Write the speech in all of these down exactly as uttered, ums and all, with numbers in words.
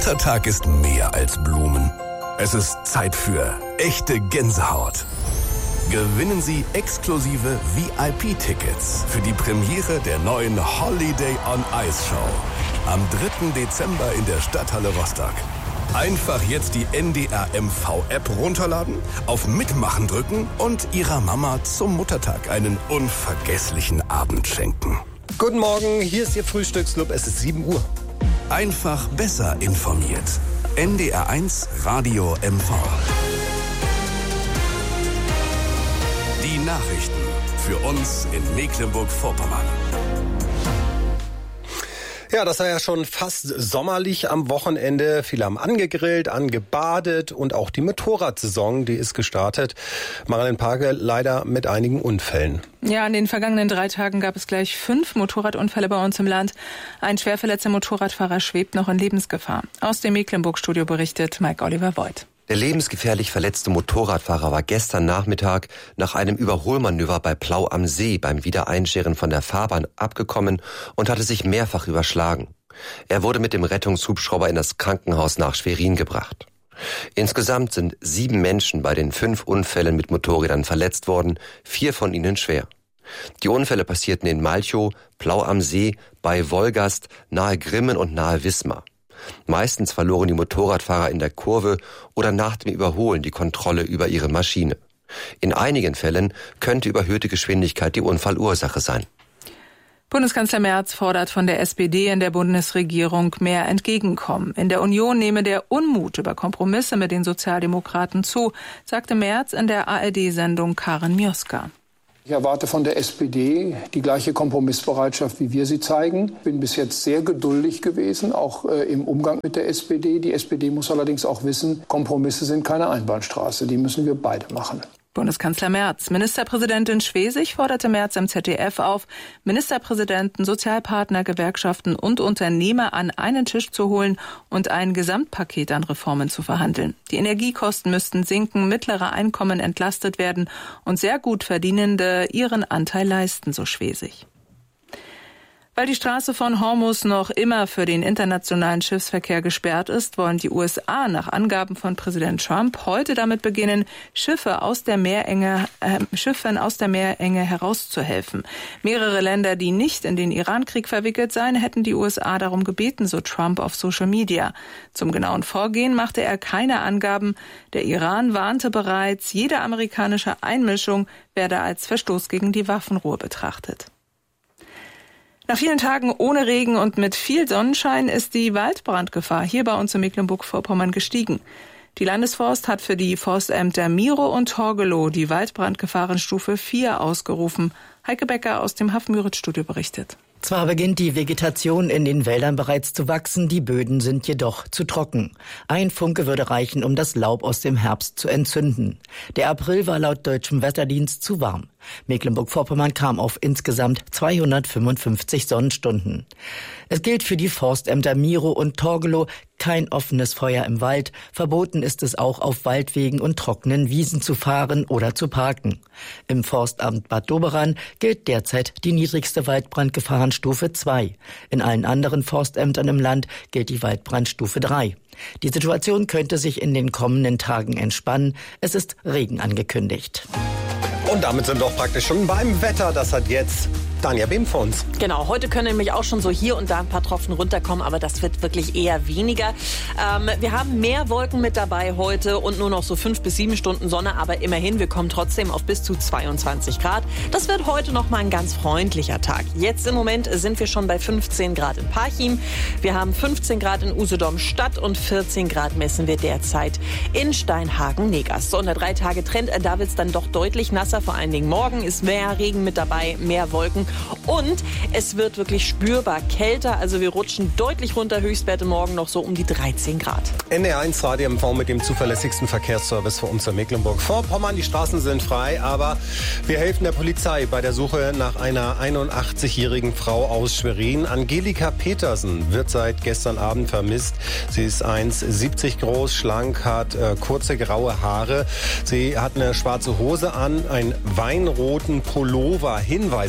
Muttertag ist mehr als Blumen. Es ist Zeit für echte Gänsehaut. Gewinnen Sie exklusive V I P-Tickets für die Premiere der neuen Holiday on Ice Show am dritten Dezember in der Stadthalle Rostock. Einfach jetzt die N D R M V-App runterladen, auf Mitmachen drücken und Ihrer Mama zum Muttertag einen unvergesslichen Abend schenken. Guten Morgen, hier ist Ihr Frühstücksclub, es ist sieben Uhr. Einfach besser informiert. N D R eins Radio M V. Die Nachrichten für uns in Mecklenburg-Vorpommern. Ja, das war ja schon fast sommerlich am Wochenende. Viele haben angegrillt, angebadet und auch die Motorradsaison, die ist gestartet. Marilyn Parke leider mit einigen Unfällen. Ja, in den vergangenen drei Tagen gab es gleich fünf Motorradunfälle bei uns im Land. Ein schwer verletzter Motorradfahrer schwebt noch in Lebensgefahr. Aus dem Mecklenburg-Studio berichtet Mike Oliver Voigt. Der lebensgefährlich verletzte Motorradfahrer war gestern Nachmittag nach einem Überholmanöver bei Plau am See beim Wiedereinscheren von der Fahrbahn abgekommen und hatte sich mehrfach überschlagen. Er wurde mit dem Rettungshubschrauber in das Krankenhaus nach Schwerin gebracht. Insgesamt sind sieben Menschen bei den fünf Unfällen mit Motorrädern verletzt worden, vier von ihnen schwer. Die Unfälle passierten in Malchow, Plau am See, bei Wolgast, nahe Grimmen und nahe Wismar. Meistens verloren die Motorradfahrer in der Kurve oder nach dem Überholen die Kontrolle über ihre Maschine. In einigen Fällen könnte überhöhte Geschwindigkeit die Unfallursache sein. Bundeskanzler Merz fordert von der S P D in der Bundesregierung mehr Entgegenkommen. In der Union nehme der Unmut über Kompromisse mit den Sozialdemokraten zu, sagte Merz in der A R D-Sendung Karin Mioska. Ich erwarte von der S P D die gleiche Kompromissbereitschaft, wie wir sie zeigen. Ich bin bis jetzt sehr geduldig gewesen, auch äh, im Umgang mit der S P D. Die S P D muss allerdings auch wissen, Kompromisse sind keine Einbahnstraße. Die müssen wir beide machen. Bundeskanzler Merz. Ministerpräsidentin Schwesig forderte Merz im Z D F auf, Ministerpräsidenten, Sozialpartner, Gewerkschaften und Unternehmer an einen Tisch zu holen und ein Gesamtpaket an Reformen zu verhandeln. Die Energiekosten müssten sinken, mittlere Einkommen entlastet werden und sehr gut Verdienende ihren Anteil leisten, so Schwesig. Weil die Straße von Hormuz noch immer für den internationalen Schiffsverkehr gesperrt ist, wollen die U S A nach Angaben von Präsident Trump heute damit beginnen, Schiffe aus der Meerenge, äh, Schiffen aus der Meerenge herauszuhelfen. Mehrere Länder, die nicht in den Irankrieg verwickelt seien, hätten die U S A darum gebeten, so Trump auf Social Media. Zum genauen Vorgehen machte er keine Angaben. Der Iran warnte bereits, jede amerikanische Einmischung werde als Verstoß gegen die Waffenruhe betrachtet. Nach vielen Tagen ohne Regen und mit viel Sonnenschein ist die Waldbrandgefahr hier bei uns in Mecklenburg-Vorpommern gestiegen. Die Landesforst hat für die Forstämter Miro und Torgelow die Waldbrandgefahrenstufe vier ausgerufen. Heike Becker aus dem Hafenmüritz-Studio berichtet. Zwar beginnt die Vegetation in den Wäldern bereits zu wachsen, die Böden sind jedoch zu trocken. Ein Funke würde reichen, um das Laub aus dem Herbst zu entzünden. Der April war laut deutschem Wetterdienst zu warm. Mecklenburg-Vorpommern kam auf insgesamt zweihundertfünfundfünfzig Sonnenstunden. Es gilt für die Forstämter Miro und Torgelow kein offenes Feuer im Wald. Verboten ist es auch, auf Waldwegen und trockenen Wiesen zu fahren oder zu parken. Im Forstamt Bad Doberan gilt derzeit die niedrigste Waldbrandgefahrenstufe zwei. In allen anderen Forstämtern im Land gilt die Waldbrandstufe drei. Die Situation könnte sich in den kommenden Tagen entspannen. Es ist Regen angekündigt. Und damit sind wir auch praktisch schon beim Wetter. Das hat jetzt Tanja Behm für uns. Genau, heute können nämlich auch schon so hier und da ein paar Tropfen runterkommen, aber das wird wirklich eher weniger. Ähm, wir haben mehr Wolken mit dabei heute und nur noch so fünf bis sieben Stunden Sonne, aber immerhin, wir kommen trotzdem auf bis zu zweiundzwanzig Grad. Das wird heute noch mal ein ganz freundlicher Tag. Jetzt im Moment sind wir schon bei fünfzehn Grad in Parchim. Wir haben fünfzehn Grad in Usedom Stadt und vierzehn Grad messen wir derzeit in Steinhagen-Negas. So, und der drei Tage Trend, da wird es dann doch deutlich nasser. Vor allen Dingen morgen ist mehr Regen mit dabei, mehr Wolken und es wird wirklich spürbar kälter. Also wir rutschen deutlich runter, Höchstwerte morgen noch so um die dreizehn Grad. N D R eins Radio M V mit dem zuverlässigsten Verkehrsservice für uns in Mecklenburg-Vorpommern. Die Straßen sind frei, aber wir helfen der Polizei bei der Suche nach einer einundachtzigjährigen Frau aus Schwerin. Angelika Petersen wird seit gestern Abend vermisst. Sie ist eins Komma siebzig groß, schlank, hat äh, kurze graue Haare. Sie hat eine schwarze Hose an, einen weinroten Pullover. Hinweise bitte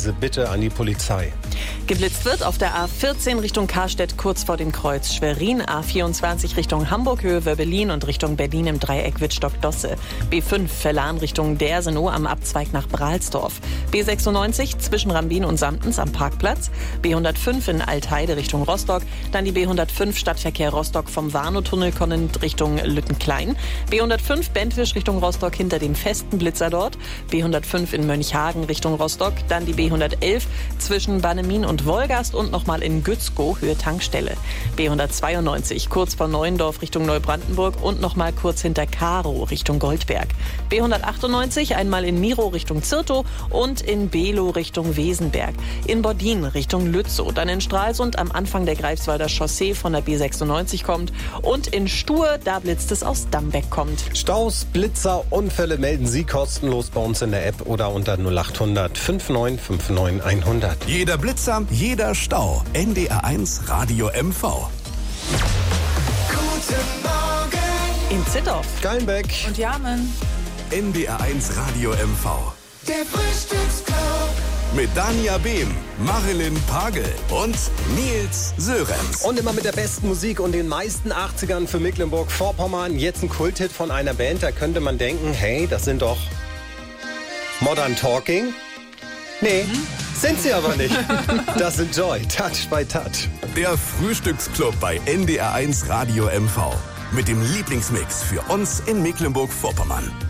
Anrufe an die Polizei. Geblitzt wird auf der A vierzehn Richtung Karstedt kurz vor dem Kreuz Schwerin, A vierundzwanzig Richtung Hamburg Höhe Wöbbelin und Richtung Berlin im Dreieck Wittstock-Dosse, B fünf Verlan Richtung Dersenow am Abzweig nach Brahlsdorf, B sechsundneunzig zwischen Rambin und Samtens am Parkplatz, B hundertfünf in Altheide Richtung Rostock, dann die B hundertfünf Stadtverkehr Rostock vom Warnow-Tunnel kommend Richtung Lüttenklein, B hundertfünf Bentwisch Richtung Rostock hinter dem festen Blitzer dort, B hundertfünf in Mönchhagen Richtung Rostock, dann die B hundertelf zwischen Bannemin und Wolgast und nochmal in Gützkow Höhe Tankstelle. B hundertzweiundneunzig kurz vor Neuendorf Richtung Neubrandenburg und nochmal kurz hinter Karow Richtung Goldberg. B hundertachtundneunzig einmal in Miro Richtung Zirtow und in Below Richtung Wesenberg. In Bordin Richtung Lützow, dann in Stralsund am Anfang der Greifswalder Chaussee von der B sechsundneunzig kommt und in Stur, da blitzt es aus Dambeck kommt. Staus, Blitzer, Unfälle melden Sie kostenlos bei uns in der App oder unter null achthundert neunundfünfzig neunundfünfzig hundert. Jeder Blitzer, jeder Stau. N D R eins Radio M V. Guten Morgen In Zittau, Geilenbeck Und Jamen. N D R eins Radio M V. der Frühstücksclub. Mit Dania Behm, Marilyn Pagel und Nils Sörenz. und immer mit der besten Musik und den meisten achtzigern für Mecklenburg-Vorpommern. Jetzt ein Kulthit von einer Band, da könnte man denken, hey, das sind doch Modern Talking. Nee, sind sie aber nicht. Das sind Joy, Touch by Touch. Der Frühstücksclub bei N D R eins Radio M V. Mit dem Lieblingsmix für uns in Mecklenburg-Vorpommern.